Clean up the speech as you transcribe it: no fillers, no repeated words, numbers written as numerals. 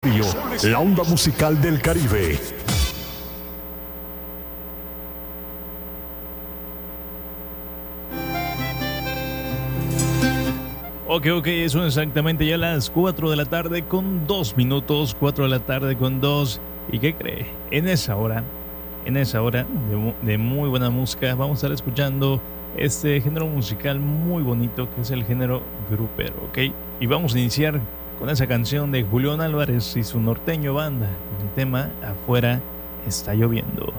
La onda musical del Caribe. Ok, son exactamente ya las 4 de la tarde con 2 minutos, 4 de la tarde con 2. ¿Y qué cree? En esa hora de muy buena música, vamos a estar escuchando este género musical muy bonito que es el género grupero, ¿ok? Y vamos a iniciar con esa canción de Julián Álvarez y su Norteño Banda, con el tema Afuera está lloviendo.